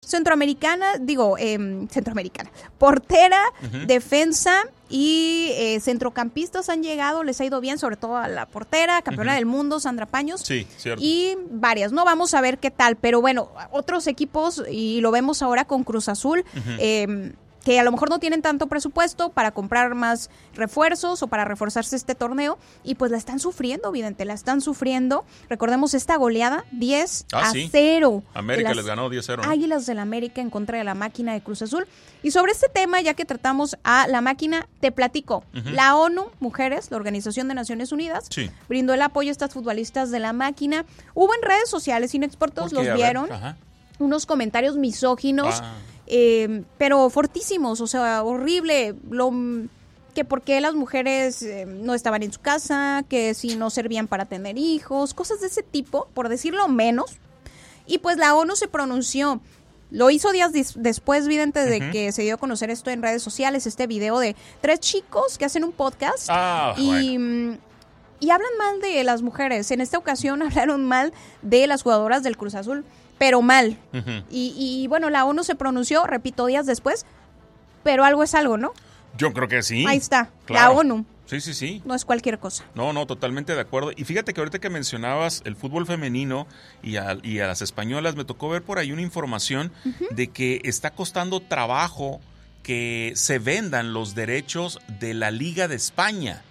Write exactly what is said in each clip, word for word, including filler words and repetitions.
centroamericana, digo, eh, centroamericana, portera, uh-huh. defensa y eh, centrocampistas han llegado, les ha ido bien, sobre todo a la portera, campeona uh-huh. del mundo, Sandra Paños. Sí, cierto. Y varias, ¿no? Vamos a ver qué tal, pero bueno, otros equipos, y lo vemos ahora con Cruz Azul, uh-huh. eh, que a lo mejor no tienen tanto presupuesto para comprar más refuerzos o para reforzarse este torneo, y pues la están sufriendo, evidente, la están sufriendo. Recordemos esta goleada, diez ah, a sí. cero. América les ganó diez a cero. ¿no? Águilas del América en contra de la máquina de Cruz Azul. Y sobre este tema, ya que tratamos a la máquina, te platico. Uh-huh. La ONU Mujeres, la Organización de Naciones Unidas, sí. brindó el apoyo a estas futbolistas de la máquina. Hubo en redes sociales, inexpertos los vieron, unos comentarios misóginos, ah. Eh, pero fortísimos, o sea, horrible, lo, que por qué las mujeres eh, no estaban en su casa, que si no servían para tener hijos, cosas de ese tipo, por decirlo menos. Y pues la ONU se pronunció, lo hizo días dis- después, vidente, de uh-huh. que se dio a conocer esto en redes sociales, este video de tres chicos que hacen un podcast ah, y... bueno. y hablan mal de las mujeres. En esta ocasión hablaron mal de las jugadoras del Cruz Azul, pero mal. Uh-huh. Y, y bueno, la ONU se pronunció, repito, días después, pero algo es algo, ¿no? Yo creo que sí. Ahí está, claro. la ONU. Sí, sí, sí. No es cualquier cosa. No, no, totalmente de acuerdo. Y fíjate que ahorita que mencionabas el fútbol femenino y a, y a las españolas, me tocó ver por ahí una información uh-huh. de que está costando trabajo que se vendan los derechos de la Liga de España.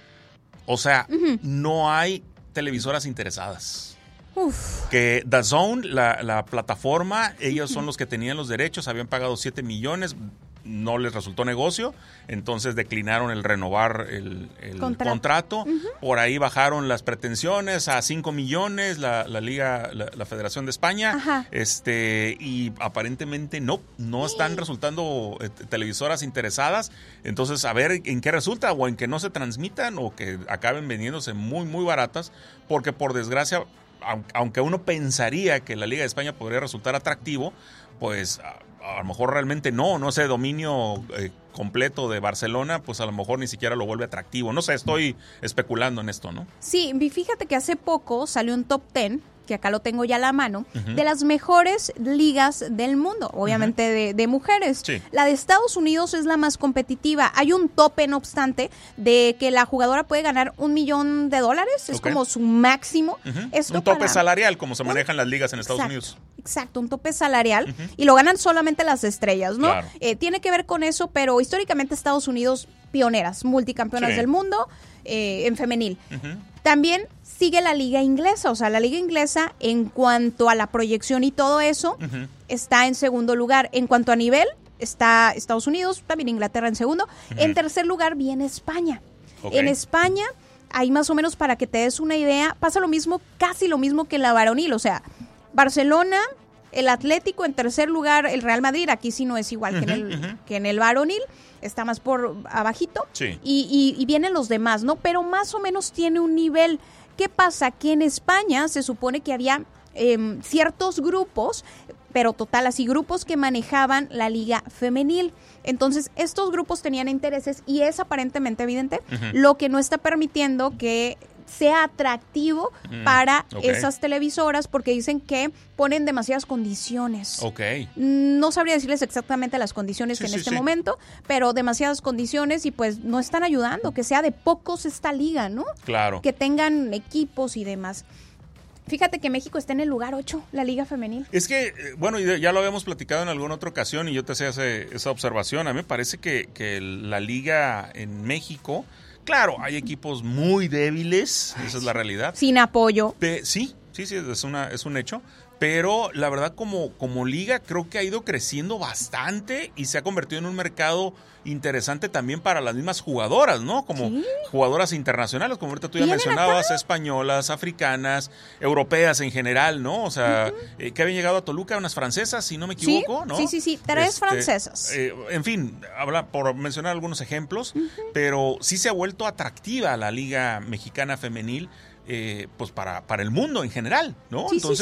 O sea, uh-huh. no hay televisoras interesadas. Uf. Que DAZN, la, la plataforma, ellos son los que tenían los derechos, habían pagado siete millones, no les resultó negocio, entonces declinaron el renovar el, el contrato. contrato. Uh-huh. Por ahí bajaron las pretensiones a cinco millones, la, la Liga, la, la Federación de España, Ajá. este y aparentemente no, no están resultando eh, televisoras interesadas, entonces a ver en qué resulta, o en que no se transmitan, o que acaben vendiéndose muy, muy baratas, porque por desgracia, aunque uno pensaría que la Liga de España podría resultar atractivo, pues a, a lo mejor realmente no, no sé, dominio eh, completo de Barcelona, pues a lo mejor ni siquiera lo vuelve atractivo. No sé, estoy especulando en esto, ¿no? Sí, fíjate que hace poco salió un top diez, que acá lo tengo ya a la mano, uh-huh. de las mejores ligas del mundo, obviamente uh-huh. de, de mujeres. Sí. La de Estados Unidos es la más competitiva. Hay un tope, no obstante, de que la jugadora puede ganar un millón de dólares, es okay. como su máximo. Uh-huh. Esto un tope para... salarial, como se manejan un... las ligas en Estados exacto, Unidos. Exacto, un tope salarial, uh-huh. y lo ganan solamente las estrellas, ¿no? Claro. Eh, tiene que ver con eso, pero históricamente Estados Unidos, pioneras, multicampeonas sí. del mundo, eh, en femenil. Uh-huh. También sigue la liga inglesa, o sea, la liga inglesa en cuanto a la proyección y todo eso, uh-huh. está en segundo lugar. En cuanto a nivel, está Estados Unidos, también Inglaterra en segundo. Uh-huh. En tercer lugar viene España. Okay. En España, ahí más o menos para que te des una idea, pasa lo mismo, casi lo mismo que en la varonil, o sea, Barcelona, el Atlético en tercer lugar, el Real Madrid, aquí sí no es igual uh-huh, que, en el, uh-huh. que en el varonil, está más por abajito, sí. y, y, y vienen los demás, ¿no? Pero más o menos tiene un nivel. ¿Qué pasa? Que en España se supone que había eh, ciertos grupos, pero total, así grupos que manejaban la liga femenil. Entonces, estos grupos tenían intereses y es aparentemente evidente, uh-huh. lo que no está permitiendo que sea atractivo mm, para okay. esas televisoras, porque dicen que ponen demasiadas condiciones. Okay. No sabría decirles exactamente las condiciones sí, en sí, este sí. momento, pero demasiadas condiciones y pues no están ayudando, que sea de pocos esta liga, ¿no? Claro. Que tengan equipos y demás. Fíjate que México está en el lugar ocho, la liga femenil. Es que, bueno, ya lo habíamos platicado en alguna otra ocasión y yo te hacía esa observación. A mí me parece que, que la liga en México... Claro, hay equipos muy débiles, esa es la realidad. Sin apoyo. Pe- sí, sí, sí, es, una, es un hecho. Pero la verdad, como, como liga, creo que ha ido creciendo bastante y se ha convertido en un mercado interesante también para las mismas jugadoras, ¿no? Como ¿sí? jugadoras internacionales, como ahorita tú ya mencionabas, acá? españolas, africanas, europeas en general, ¿no? O sea, uh-huh. eh, que habían llegado a Toluca unas francesas, si no me equivoco, ¿sí? ¿no? Sí, sí, sí, tres este, francesas. Eh, en fin, habla por mencionar algunos ejemplos, uh-huh. pero sí se ha vuelto atractiva la Liga Mexicana Femenil, eh, pues para, para el mundo en general, ¿no? Sí, Entonces... sí, sí.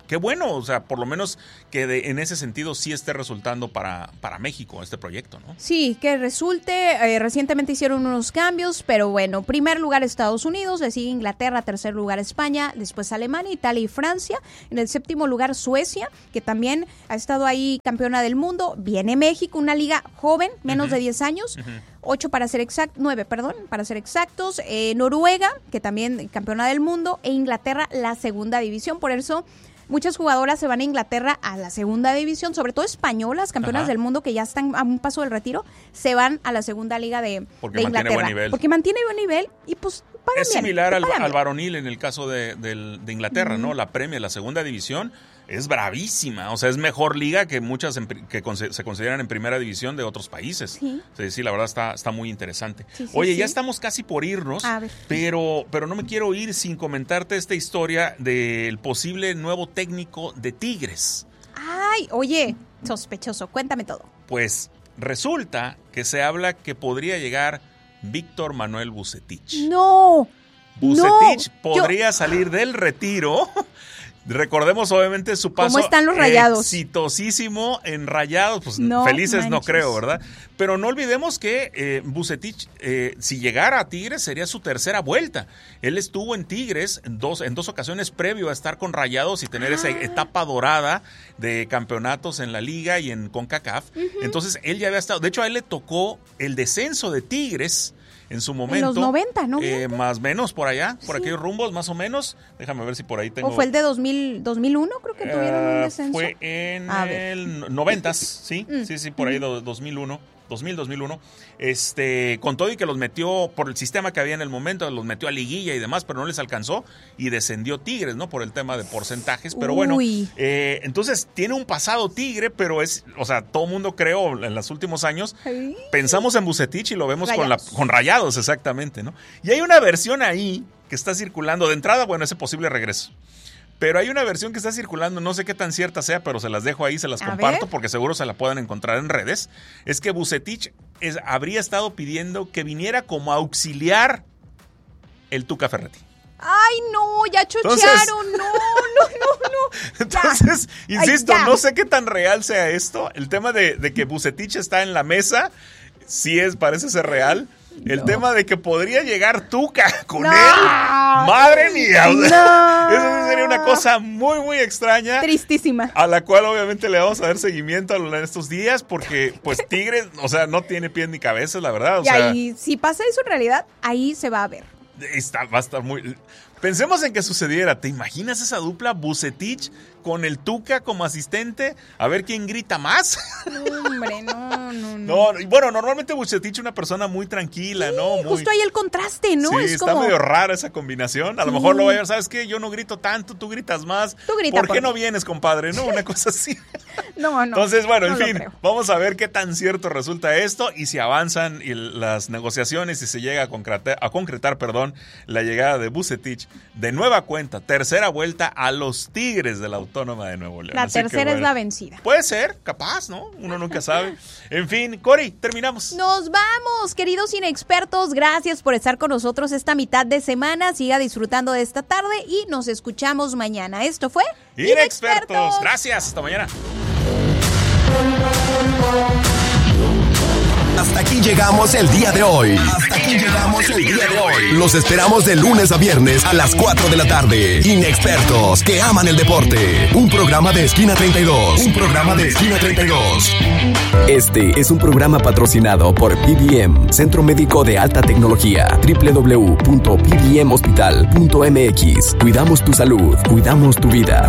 qué bueno, o sea, por lo menos que de, en ese sentido sí esté resultando para, para México este proyecto, ¿no? Sí, que resulte, eh, recientemente hicieron unos cambios, pero bueno, primer lugar Estados Unidos, le sigue Inglaterra, tercer lugar España, después Alemania, Italia y Francia, en el séptimo lugar Suecia, que también ha estado ahí campeona del mundo, viene México, una liga joven, menos uh-huh. de diez años, uh-huh. ocho para ser exactos, nueve, perdón, para ser exactos, eh, Noruega, que también campeona del mundo, e Inglaterra, la segunda división, por eso muchas jugadoras se van a Inglaterra a la segunda división, sobre todo españolas, campeonas Ajá. del mundo que ya están a un paso del retiro, se van a la segunda liga de, porque de Inglaterra. Mantiene buen nivel. Porque mantiene buen nivel y pues pagan Es bien, similar al, pagan al bien. varonil en el caso de, de, de Inglaterra, mm. ¿no? La Premier, la segunda división, es bravísima. O sea, es mejor liga que muchas en, que conse, se consideran en primera división de otros países. Sí, sí, sí la verdad está, está muy interesante. Sí, sí, Oye, sí. ya estamos casi por irnos, pero, pero no me quiero ir sin comentarte esta historia del posible nuevo técnico de Tigres. Ay, oye, sospechoso, cuéntame todo. Pues resulta que se habla que podría llegar Víctor Manuel Vucetich. ¡No! Vucetich no, podría yo... salir del retiro. Recordemos obviamente su paso ¿Cómo están los Rayados? Exitosísimo en Rayados, pues no felices manches. No creo, ¿verdad? Pero no olvidemos que eh, Vucetich, eh, si llegara a Tigres, sería su tercera vuelta. Él estuvo en Tigres en dos, en dos ocasiones previo a estar con Rayados y tener ah. esa etapa dorada de campeonatos en la Liga y en CONCACAF. Uh-huh. Entonces, él ya había estado, de hecho a él le tocó el descenso de Tigres en su momento. En los noventa, ¿no? Eh, más o menos por allá, por sí. aquellos rumbos, más o menos. Déjame ver si por ahí tengo. ¿O fue el de dos mil, dos mil uno? Creo que tuvieron uh, un descenso. Fue en a el noventas, sí, mm. sí, sí, por ahí mm. dos mil uno. dos mil, dos mil uno, este, con todo y que los metió por el sistema que había en el momento, los metió a liguilla y demás, pero no les alcanzó y descendió Tigres, ¿no? Por el tema de porcentajes, pero Uy. bueno, eh, entonces tiene un pasado Tigre, pero es, o sea, todo mundo creó en los últimos años, Ay. pensamos en Vucetich y lo vemos con, la, con Rayados, exactamente, ¿no? Y hay una versión ahí que está circulando, de entrada, bueno, ese posible regreso. Pero hay una versión que está circulando, no sé qué tan cierta sea, pero se las dejo ahí, se las a comparto ver. porque seguro se la pueden encontrar en redes. Es que Vucetich es, habría estado pidiendo que viniera como auxiliar el Tuca Ferretti. ¡Ay, no! ¡Ya chochearon! Entonces, ¡no, no, no, no! Entonces, ya. insisto, Ay, no sé qué tan real sea esto. El tema de, de que Vucetich está en la mesa, sí es, parece ser real. El no. tema de que podría llegar Tuca con no. él. ¡Madre mía! No. Eso sería una cosa muy, muy extraña. Tristísima. A la cual obviamente le vamos a dar seguimiento en estos días porque pues Tigres, o sea, no tiene pies ni cabeza, la verdad. O y sea, ahí, si pasa eso en realidad, ahí se va a ver. Está, va a estar muy... Pensemos en que sucediera. ¿Te imaginas esa dupla Vucetich con el Tuca como asistente? A ver quién grita más. No, hombre, no, no, no. No, bueno, normalmente Vucetich es una persona muy tranquila, sí, ¿no? Muy... Justo ahí el contraste, ¿no? Sí, es está como... medio rara esa combinación. A lo sí. mejor lo voy a ver, ¿sabes qué? Yo no grito tanto, tú gritas más. Tú grita ¿Por qué por no vienes, compadre? No, una cosa así. No, no. Entonces, bueno, no en fin, vamos a ver qué tan cierto resulta esto y si avanzan y las negociaciones y se llega a concretar, a concretar, perdón, la llegada de Vucetich de nueva cuenta, tercera vuelta a los Tigres de la Autónoma de Nuevo León. La Así tercera que, bueno, es la vencida. Puede ser, capaz, ¿no? Uno nunca sabe. En fin, Cori, terminamos. Nos vamos, queridos inexpertos. Gracias por estar con nosotros esta mitad de semana. Siga disfrutando de esta tarde y nos escuchamos mañana. Esto fue Inexpertos. Inexpertos. Gracias, hasta mañana. Hasta aquí llegamos el día de hoy. Hasta aquí llegamos el día de hoy. Los esperamos de lunes a viernes a las cuatro de la tarde. Inexpertos que aman el deporte. Un programa de Esquina treinta y dos. Un programa de Esquina treinta y dos. Este es un programa patrocinado por P B M, Centro Médico de Alta Tecnología. doble u doble u doble u punto p b m hospital punto m x. Cuidamos tu salud, cuidamos tu vida.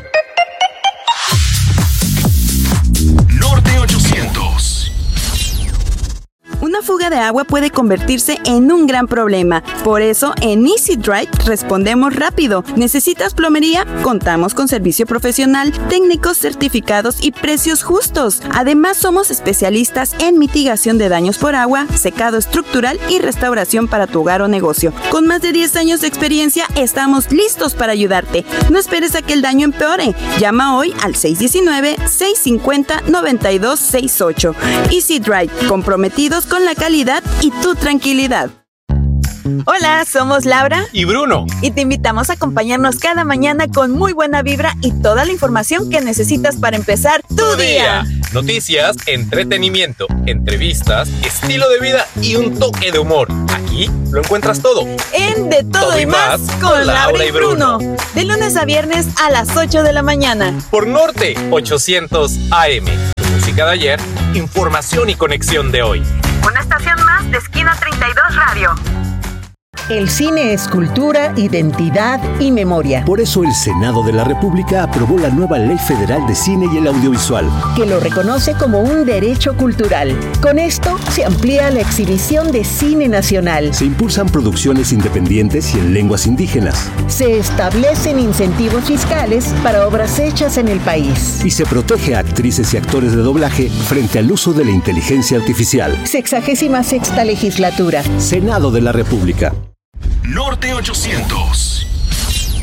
Norte ochocientos. Una fuga de agua puede convertirse en un gran problema. Por eso, en Easy Dry respondemos rápido. ¿Necesitas plomería? Contamos con servicio profesional, técnicos certificados y precios justos. Además, somos especialistas en mitigación de daños por agua, secado estructural y restauración para tu hogar o negocio. Con más de diez años de experiencia, estamos listos para ayudarte. No esperes a que el daño empeore. Llama hoy al seis uno nueve, seis cinco cero, nueve dos seis ocho. Easy Dry, comprometidos con la calidad y tu tranquilidad. Hola, somos Laura y Bruno. Y te invitamos a acompañarnos cada mañana con muy buena vibra y toda la información que necesitas para empezar tu, tu día. día. Noticias, entretenimiento, entrevistas, estilo de vida y un toque de humor. Aquí lo encuentras todo. En De Todo, todo y Más con, con Laura y Bruno. Bruno. De lunes a viernes a las ocho de la mañana. Por Norte ochocientos A M. Tu música de ayer, información y conexión de hoy. Una estación más de Esquina treinta y dos Radio. El cine es cultura, identidad y memoria. Por eso el Senado de la República aprobó la nueva Ley Federal de Cine y el Audiovisual, que lo reconoce como un derecho cultural. Con esto se amplía la exhibición de cine nacional. Se impulsan producciones independientes y en lenguas indígenas. Se establecen incentivos fiscales para obras hechas en el país. Y se protege a actrices y actores de doblaje frente al uso de la inteligencia artificial. Sexagésima sexta legislatura. Senado de la República. Norte ochocientos.